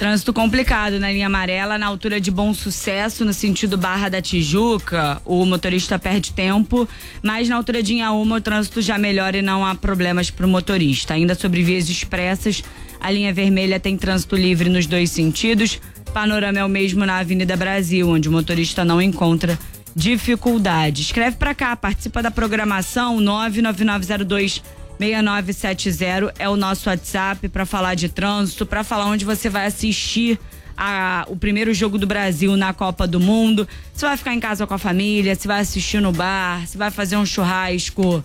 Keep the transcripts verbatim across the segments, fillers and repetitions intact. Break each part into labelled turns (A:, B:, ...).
A: Trânsito complicado na linha amarela, na altura de Bom Sucesso, no sentido Barra da Tijuca. O motorista perde tempo, mas na altura de Inhaúma o trânsito já melhora e não há problemas para o motorista. Ainda sobre vias expressas, a linha vermelha tem trânsito livre nos dois sentidos. Panorama é o mesmo na Avenida Brasil, onde o motorista não encontra dificuldade. Escreve para cá, participa da programação. Nove nove nove zero dois seis nove sete zero é o nosso WhatsApp para falar de trânsito, para falar onde você vai assistir a, o primeiro jogo do Brasil na Copa do Mundo. Se vai ficar em casa com a família, se vai assistir no bar, se vai fazer um churrasco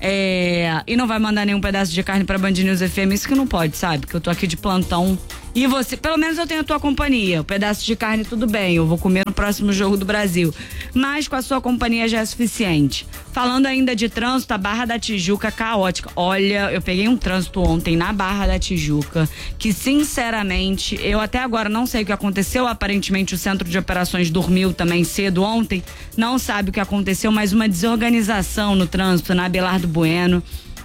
A: é, e não vai mandar nenhum pedaço de carne pra Band News F M. Isso que não pode, sabe? Que eu tô aqui de plantão e você, pelo menos eu tenho a tua companhia. O pedaço de carne tudo bem, eu vou comer no próximo jogo do Brasil, mas com a sua companhia já é suficiente. Falando ainda de trânsito, a Barra da Tijuca caótica. Olha, eu peguei um trânsito ontem na Barra da Tijuca que, sinceramente, eu até agora não sei o que aconteceu. Aparentemente o Centro de Operações dormiu também cedo ontem, não sabe o que aconteceu, mas uma desorganização no trânsito na Abelardo Bueno,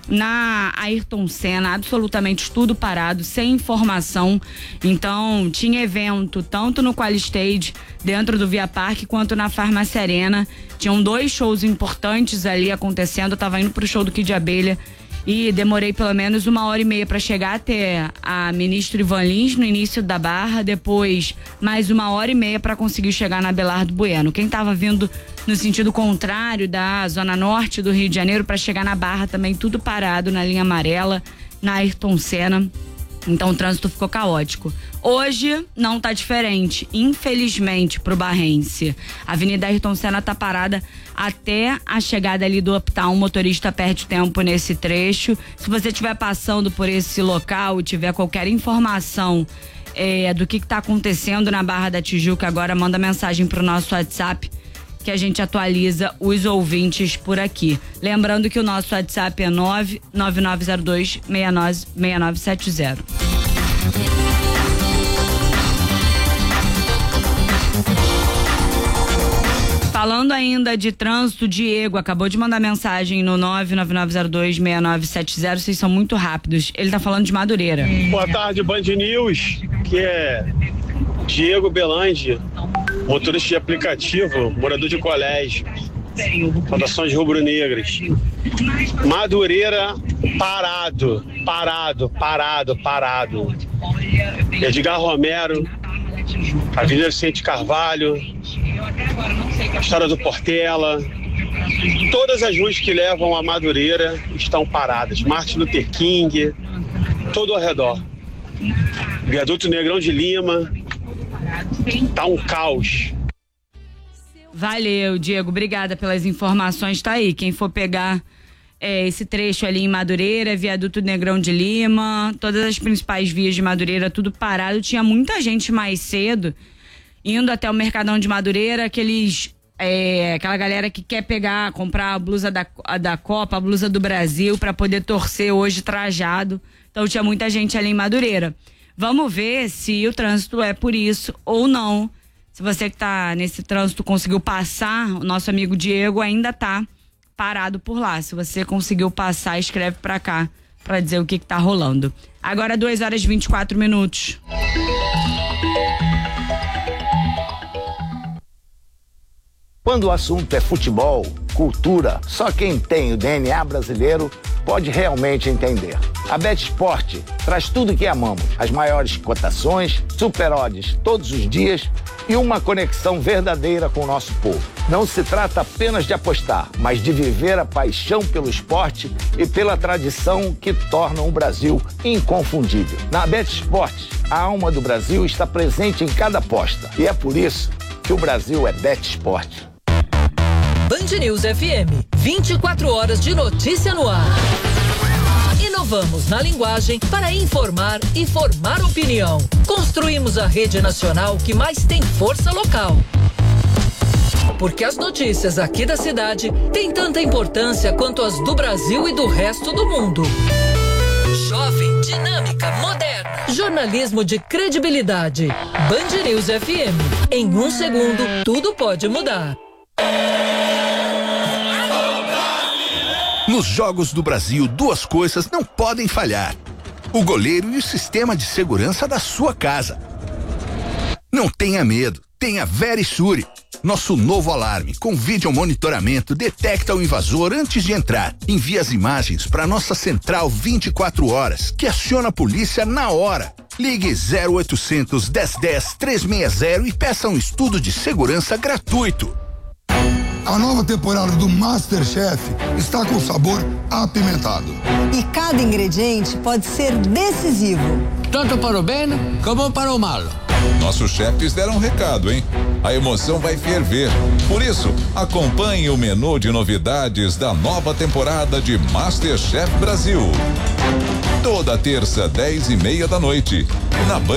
A: na Ayrton Senna, absolutamente tudo parado, sem informação. Então tinha evento tanto no Qualistage, dentro do Via Parque, quanto na Farmácia Arena. Tinham dois shows importantes ali acontecendo. Eu tava indo pro show do Kid Abelha e demorei pelo menos uma hora e meia para chegar até a ministra Ivan Lins no início da Barra, depois mais uma hora e meia para conseguir chegar na Abelardo Bueno. Quem tava vindo no sentido contrário da zona norte do Rio de Janeiro para chegar na Barra também tudo parado na linha amarela, na Ayrton Senna. Então o trânsito ficou caótico. Hoje não tá diferente, infelizmente, pro barrense. A Avenida Ayrton Senna tá parada até a chegada ali do Uptown. O motorista perde tempo nesse trecho. Se você estiver passando por esse local e tiver qualquer informação é, do que, que tá acontecendo na Barra da Tijuca, agora manda mensagem pro nosso WhatsApp, que a gente atualiza os ouvintes por aqui. Lembrando que o nosso WhatsApp é nove nove nove zero dois seis nove sete zero. Falando ainda de trânsito, Diego acabou de mandar mensagem no nove nove nove zero dois seis nove sete zero. Vocês são muito rápidos. Ele tá falando de Madureira.
B: Boa tarde, Band News, que é Diego Belandi, motorista de aplicativo, morador de colégio, Fundações Rubro-Negras. Madureira parado, parado, parado, parado. Edgar Romero, Avenida Vicente Carvalho, Estrada do Portela, todas as ruas que levam a Madureira estão paradas. Martin Luther King, todo ao redor. Viaduto Negrão de Lima, tá um caos.
A: Valeu, Diego, obrigada pelas informações. Tá aí, quem for pegar é, esse trecho ali em Madureira, Viaduto Negrão de Lima, todas as principais vias de Madureira, tudo parado. Tinha muita gente mais cedo indo até o Mercadão de Madureira, aqueles é, aquela galera que quer pegar, comprar a blusa da, a da Copa, a blusa do Brasil, para poder torcer hoje trajado. Então tinha muita gente ali em Madureira. Vamos ver se o trânsito é por isso ou não. Se você que tá nesse trânsito conseguiu passar, o nosso amigo Diego ainda tá parado por lá. Se você conseguiu passar, escreve pra cá pra dizer o que que tá rolando. Agora duas horas e vinte e quatro minutos.
C: Quando o assunto é futebol, cultura, só quem tem o D N A brasileiro pode realmente entender. A BetSport traz tudo que amamos, as maiores cotações, super odds todos os dias e uma conexão verdadeira com o nosso povo. Não se trata apenas de apostar, mas de viver a paixão pelo esporte e pela tradição que tornam o Brasil inconfundível. Na BetSport, a alma do Brasil está presente em cada aposta e é por isso que o Brasil é BetSport.
D: Band News F M, vinte e quatro horas de notícia no ar. Inovamos na linguagem para informar e formar opinião. Construímos a rede nacional que mais tem força local. Porque as notícias aqui da cidade têm tanta importância quanto as do Brasil e do resto do mundo. Jovem, dinâmica, moderna. Jornalismo de credibilidade. Band News F M. Em um segundo, tudo pode mudar.
E: Nos Jogos do Brasil, duas coisas não podem falhar: o goleiro e o sistema de segurança da sua casa. Não tenha medo, tenha Verisure. Nosso novo alarme com vídeo monitoramento detecta o invasor antes de entrar. Envia as imagens para nossa central vinte e quatro horas, que aciona a polícia na hora. Ligue zero oitocentos, dez, dez, trezentos e sessenta e peça um estudo de segurança gratuito.
F: A nova temporada do MasterChef está com sabor apimentado.
G: E cada ingrediente pode ser decisivo.
H: Tanto para o bem como para o mal.
I: Nossos chefes deram um recado, hein? A emoção vai ferver. Por isso, acompanhe o menu de novidades da nova temporada de MasterChef Brasil. Toda terça, dez e meia da noite, na Band.